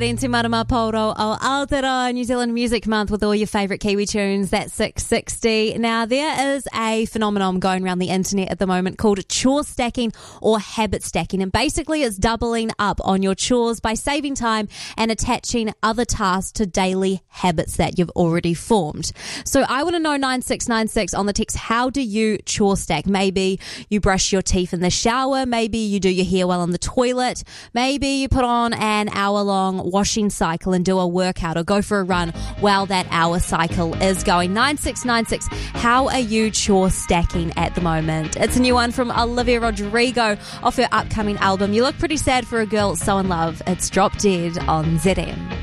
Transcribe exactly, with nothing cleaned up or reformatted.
Into Marama Poro o Aotearoa New Zealand Music Month with all your favourite Kiwi tunes. That's six sixty. Now, there is a phenomenon going around the internet at the moment called chore stacking or habit stacking. And basically, it's doubling up on your chores by saving time and attaching other tasks to daily habits that you've already formed. So I want to know, nine six nine six on the text, how do you chore stack? Maybe you brush your teeth in the shower. Maybe you do your hair while on the toilet. Maybe you put on an hour-long washing cycle and do a workout or go for a run while that hour cycle is going. nine six nine six, how are you chore stacking at the moment? It's a new one from Olivia Rodrigo off her upcoming album. You look pretty sad for a girl so in love. It's Drop Dead on Z M.